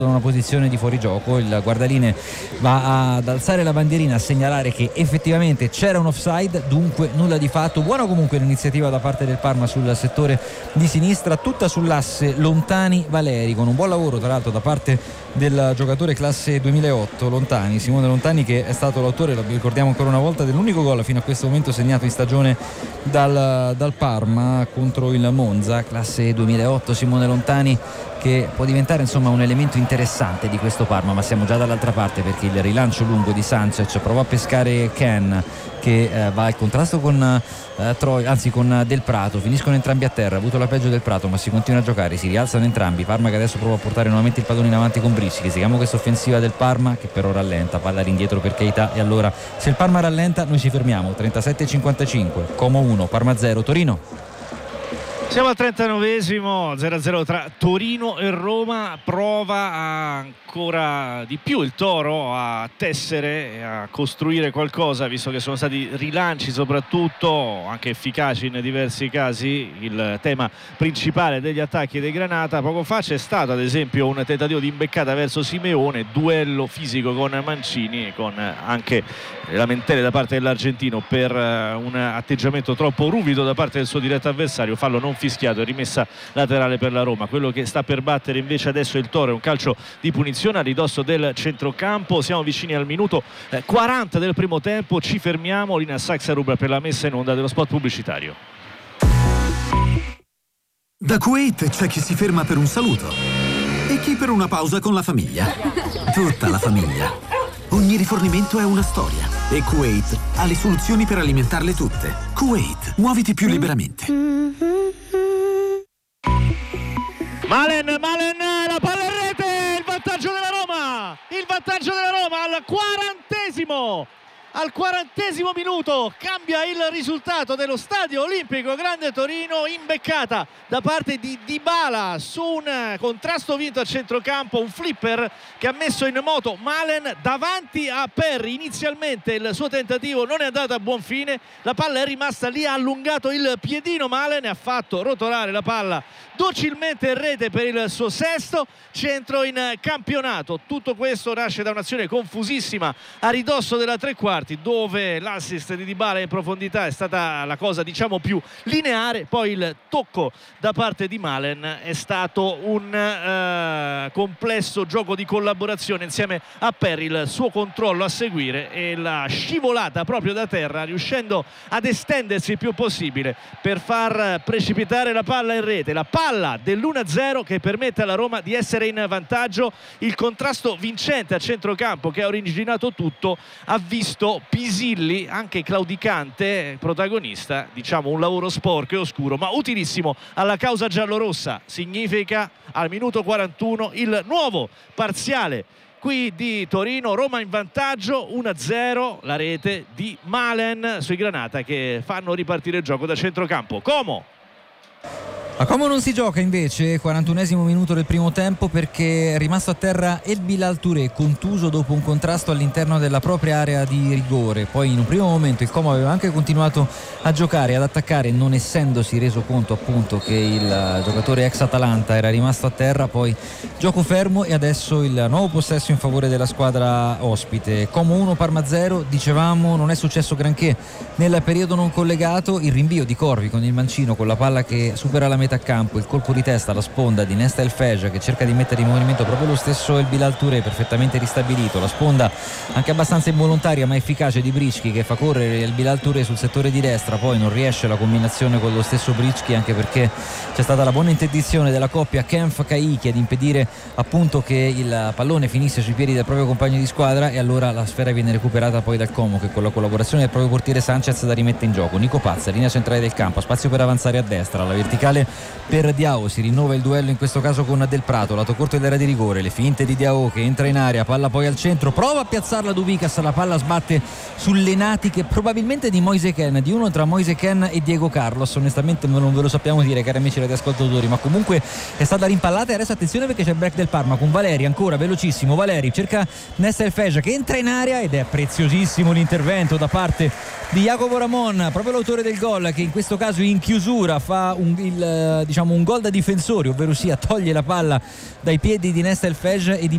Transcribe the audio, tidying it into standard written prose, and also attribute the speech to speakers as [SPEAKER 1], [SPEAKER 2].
[SPEAKER 1] una posizione di fuorigioco. Il guardaline va ad alzare la bandierina a segnalare che effettivamente c'era un offside, dunque nulla di fatto. Buona comunque l'iniziativa da parte del Parma sul settore di sinistra, tutta sull'asse Lontani-Valeri, con un buon lavoro tra l'altro da parte del giocatore classe 2008 Lontani, Simone Lontani, che è stato l'autore, lo ricordiamo ancora una volta, dell'unico gol fino a questo momento segnato in stagione dal Parma contro il Monza. Classe 2008 Simone Lontani, che può diventare insomma un elemento interessante di questo Parma, ma siamo già dall'altra parte, perché il rilancio lungo di Sanchez prova a pescare Ken, che va al contrasto con con Del Prato, finiscono entrambi a terra, ha avuto la peggio Del Prato, ma si continua a giocare, si rialzano entrambi. Parma che adesso prova a portare nuovamente il pallone in avanti con Brisci, che seguiamo questa offensiva del Parma che però rallenta, palla indietro per Keita, e allora se il Parma rallenta noi ci fermiamo. 37-55, Como 1 Parma 0 Torino.
[SPEAKER 2] Siamo al 39esimo, 0-0 tra Torino e Roma. Prova ancora di più il Toro a tessere e a costruire qualcosa, visto che sono stati rilanci soprattutto, anche efficaci in diversi casi, il tema principale degli attacchi dei Granata. Poco fa c'è stato ad esempio un tentativo di imbeccata verso Simeone, duello fisico con Mancini, e con anche lamentele da parte dell'argentino per un atteggiamento troppo ruvido da parte del suo diretto avversario. Fallo non fischiato e rimessa laterale per la Roma. Quello che sta per battere invece adesso il Toro è un calcio di punizione a ridosso del centrocampo. Siamo vicini al minuto 40 del primo tempo, ci fermiamo. Linea Saxa-Rubra per la messa in onda dello spot pubblicitario.
[SPEAKER 3] Da Kuwait c'è chi si ferma per un saluto e chi per una pausa con la famiglia. Tutta la famiglia. Ogni rifornimento è una storia e Kuwait ha le soluzioni per alimentarle tutte. Kuwait, muoviti più liberamente.
[SPEAKER 2] Malen, la palla in rete, il vantaggio della Roma al 40esimo. Al 40esimo minuto cambia il risultato dello Stadio Olimpico Grande Torino, imbeccata da parte di Dybala su un contrasto vinto a centrocampo, un flipper che ha messo in moto Malen davanti a Perry. Inizialmente il suo tentativo non è andato a buon fine, la palla è rimasta lì, ha allungato il piedino Malen e ha fatto rotolare la palla docilmente in rete per il suo sesto centro in campionato. Tutto questo nasce da un'azione confusissima a ridosso della tre quarti, dove l'assist di Dybala in profondità è stata la cosa diciamo più lineare. Poi il tocco da parte di Malen è stato un complesso gioco di collaborazione insieme a Perry, il suo controllo a seguire e la scivolata proprio da terra, riuscendo ad estendersi il più possibile per far precipitare la palla in rete, la palla dell'1-0 che permette alla Roma di essere in vantaggio. Il contrasto vincente a centrocampo che ha originato tutto ha visto Pisilli, anche claudicante, protagonista, diciamo un lavoro sporco e oscuro ma utilissimo alla causa giallorossa. Significa al minuto 41 il nuovo parziale qui di Torino, Roma in vantaggio 1-0, la rete di Malen sui Granata che fanno ripartire il gioco da centrocampo. Como
[SPEAKER 1] A Como non si gioca invece, 41esimo minuto del primo tempo, perché è rimasto a terra El Bilal Touré, contuso dopo un contrasto all'interno della propria area di rigore. Poi in un primo momento il Como aveva anche continuato a giocare, ad attaccare, non essendosi reso conto appunto che il giocatore ex Atalanta era rimasto a terra. Poi gioco fermo e adesso il nuovo possesso in favore della squadra ospite. Como 1 Parma 0, dicevamo non è successo granché nel periodo non collegato. Il rinvio di Corvi con il mancino, con la palla che supera la metà campo, il colpo di testa alla sponda di Nesta El Fejah che cerca di mettere in movimento proprio lo stesso El Bilal Touré, perfettamente ristabilito, la sponda anche abbastanza involontaria ma efficace di Brischi che fa correre El Bilal Touré sul settore di destra. Poi non riesce la combinazione con lo stesso Brischi, anche perché c'è stata la buona intenzione della coppia Kempf-Kaiki ad impedire appunto che il pallone finisse sui piedi del proprio compagno di squadra, e allora la sfera viene recuperata poi dal Como che con la collaborazione del proprio portiere Sanchez la rimette in gioco. Nico Pazza, linea centrale del campo, spazio per avanzare a destra, la verticale per Diao, si rinnova il duello in questo caso con Del Prato, lato corto dell'area di rigore, le finte di Diao che entra in area, palla poi al centro, prova a piazzarla Duvicas, la palla sbatte sulle natiche probabilmente di Moise Kean, di uno tra Moise Kean e Diego Carlos, onestamente non ve lo sappiamo dire cari amici radioascoltatori, ma comunque è stata rimpallata. E adesso attenzione perché c'è il break del Parma con Valeri, ancora velocissimo Valeri, cerca Nesta El Fejah che entra in area ed è preziosissimo l'intervento da parte di Jacopo Ramon, proprio l'autore del gol, che in questo caso in chiusura fa un gol da difensori, ovvero sia toglie la palla dai piedi di Nesta El Fejah e di